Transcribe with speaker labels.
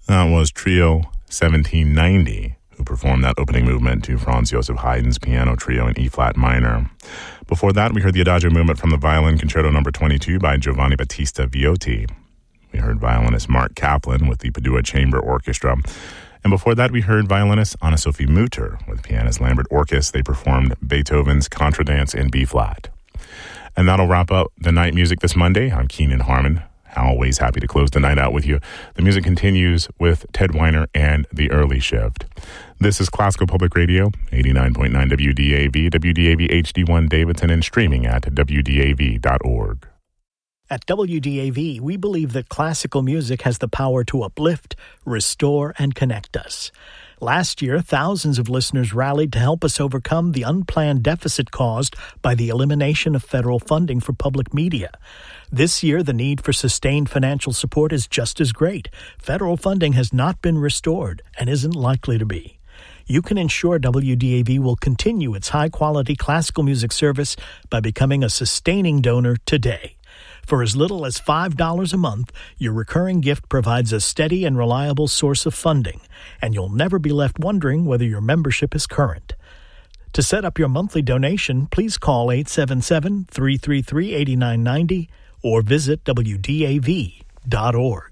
Speaker 1: That was Trio 1790, who performed that opening movement to Franz Joseph Haydn's piano trio in E-flat minor. Before that, we heard the Adagio movement from the Violin Concerto No. 22 by Giovanni Battista Viotti. We heard violinist Mark Kaplan with the Padua Chamber Orchestra. And before that, we heard violinist Anna-Sophie Mutter with pianist Lambert Orkis. They performed Beethoven's Contradance in B-flat. And that'll wrap up the night music this Monday. I'm Keenan Harmon, always happy to close the night out with you. The music continues with Ted Weiner and The Early Shift. This is Classical Public Radio, 89.9 WDAV, WDAV HD1 Davidson, and streaming at WDAV.org.
Speaker 2: At WDAV, we believe that classical music has the power to uplift, restore, and connect us. Last year, thousands of listeners rallied to help us overcome the unplanned deficit caused by the elimination of federal funding for public media. This year, the need for sustained financial support is just as great. Federal funding has not been restored and isn't likely to be. You can ensure WDAV will continue its high-quality classical music service by becoming a sustaining donor today. For as little as $5 a month, your recurring gift provides a steady and reliable source of funding, and you'll never be left wondering whether your membership is current. To set up your monthly donation, please call 877-333-8990 or visit WDAV.org.